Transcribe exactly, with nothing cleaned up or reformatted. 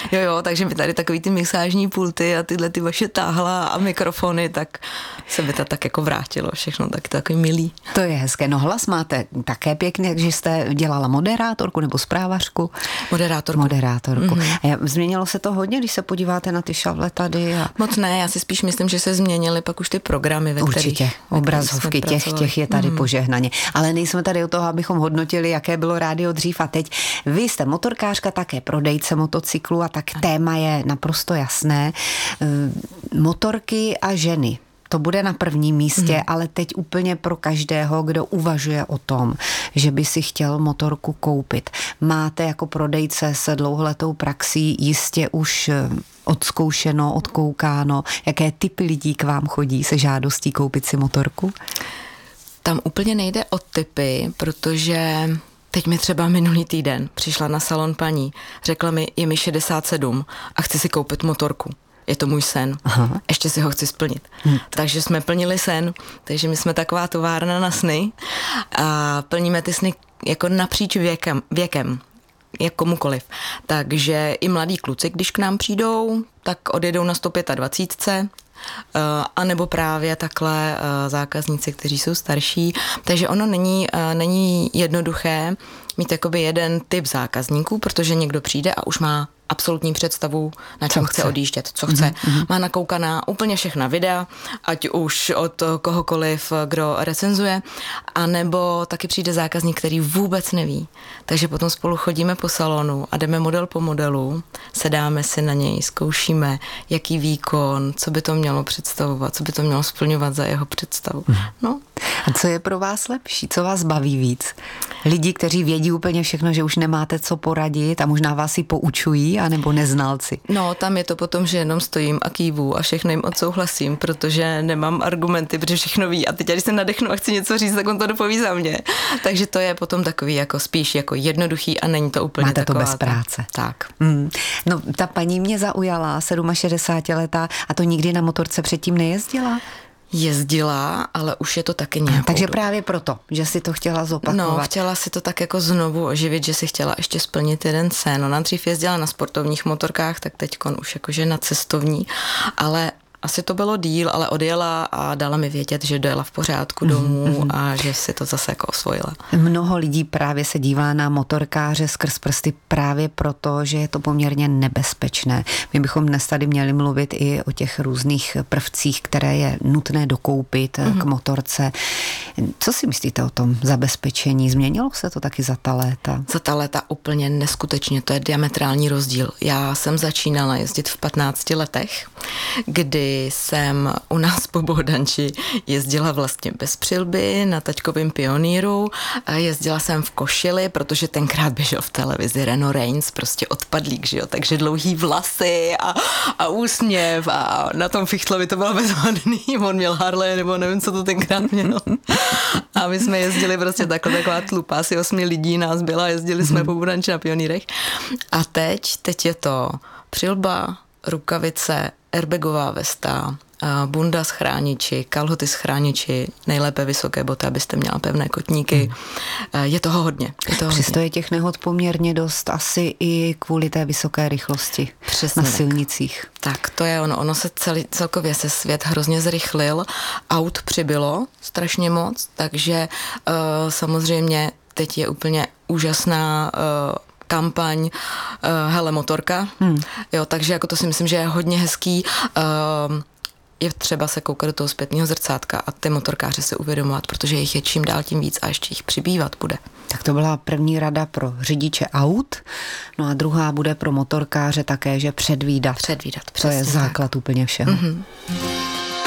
Jo, jo, takže my tady takový ty mixážní pulty a tyhle ty vaše táhla a mikrofony, tak se by to tak jako vrátilo všechno, tak takový milý. To je hezké. No hlas máte také pěkně, že jste dělala moderátorku nebo zprávařku? Moderátorku. Moderátorku. Mm-hmm. A změnilo se to hodně, když se podíváte na ty šavle tady? A... Moc ne, já si spíš myslím, že se změnily pak už ty programy, ve kterých... Určitě, obrazovky těch, těch je tady mm. požehnaně. Ale nejsme tady o toho, abychom hodnotili, jaké bylo rádio dřív a teď. Vy jste motorkářka, také prodejce motocyklu a tak téma je naprosto jasné. Motorky a ženy. To bude na prvním místě, mm. ale teď úplně pro každého, kdo uvažuje o tom, že by si chtěl motorku koupit. Máte jako prodejce s dlouholetou praxí jistě už odzkoušeno, odkoukáno, jaké typy lidí k vám chodí se žádostí koupit si motorku? Tam úplně nejde o typy, protože teď mi třeba minulý týden přišla na salon paní, řekla mi, je mi šedesát sedm a chci si koupit motorku. Je to můj sen. Aha. Ještě si ho chci splnit. Hmm. Takže jsme plnili sen, takže my jsme taková továrna na sny a plníme ty sny jako napříč věkem, věkem jak komukoliv. Takže i mladí kluci, když k nám přijdou, tak odjedou na sto dvacet pět, a nebo právě takhle zákazníci, kteří jsou starší. Takže ono není, není jednoduché mít jakoby jeden typ zákazníků, protože někdo přijde a už má absolutní představu, na čem chce odjíždět, co chce. Mm-hmm. Má nakoukaná úplně všechna videa, ať už od kohokoliv, kdo recenzuje, anebo taky přijde zákazník, který vůbec neví. Takže potom spolu chodíme po salonu a jdeme model po modelu, sedáme si na něj, zkoušíme, jaký výkon, co by to mělo představovat, co by to mělo splňovat za jeho představu. Mm. No. A co je pro vás lepší? Co vás baví víc? Lidi, kteří vědí úplně všechno, že už nemáte co poradit a možná vás i poučují, anebo neznalci? No, tam je to potom, že jenom stojím a kývu a všechno jim odsouhlasím, protože nemám argumenty, protože všechno ví. A teď, když se nadechnu a chci něco říct, tak on to dopoví za mě. Takže to je potom takový jako spíš jako jednoduchý a není to úplně máte taková... to bez práce. Tak. Mm. No, ta paní mě zaujala, sedmašedesátiletá, a to nikdy na motorce předtím nejezdila? Jezdila, ale už je to taky nějakou Takže dobu. Právě proto, že si to chtěla zopakovat. No, chtěla si to tak jako znovu oživit, že si chtěla ještě splnit jeden sen. Ona dřív jezdila na sportovních motorkách, tak teďkon už jakože na cestovní, ale asi to bylo díl, ale odjela a dala mi vědět, že dojela v pořádku domů mm-hmm. a že si to zase jako osvojila. Mnoho lidí právě se dívá na motorkáře skrz prsty právě proto, že je to poměrně nebezpečné. My bychom dnes tady měli mluvit i o těch různých prvcích, které je nutné dokoupit mm-hmm. k motorce. Co si myslíte o tom zabezpečení? Změnilo se to taky za ta léta? Za ta léta úplně neskutečně, to je diametrální rozdíl. Já jsem začínala jezdit v patnácti letech, kdy jsem u nás po Bohdanči jezdila vlastně bez přilby na taťkovém Pioníru a jezdila jsem v košili, protože tenkrát běžel v televizi Renault Reigns, prostě odpadlík, že jo, takže dlouhý vlasy a, a úsměv a na tom Fichtlovi to bylo bezvadný, on měl Harley nebo nevím, co to tenkrát měl. A my jsme jezdili prostě takhle, taková tlupa, asi osmi lidí nás byla, jezdili jsme po Bohdanči na Pionírech. A teď, teď je to přilba, rukavice, airbagová vesta, bunda s chrániči, kalhoty s chrániči, nejlépe vysoké boty, abyste měla pevné kotníky. Hmm. Je toho hodně. Je toho Přesto hodně. Je těch nehod poměrně dost, asi i kvůli té vysoké rychlosti. Přesně na silnicích. Tak. tak, to je ono. Ono se celý, celkově se svět hrozně zrychlil. Aut přibylo strašně moc, takže uh, samozřejmě teď je úplně úžasná uh, kampaň uh, hele motorka. Hmm. Jo, takže jako to si myslím, že je hodně hezký. Uh, je třeba se koukat do toho zpětného zrcátka a ty motorkáře se uvědomovat, protože jich je čím dál tím víc a ještě jich přibývat bude. Tak to byla první rada pro řidiče aut, no a druhá bude pro motorkáře také, že předvídat. Předvídat, přesně. To je základ tak. Úplně všeho. Mm-hmm.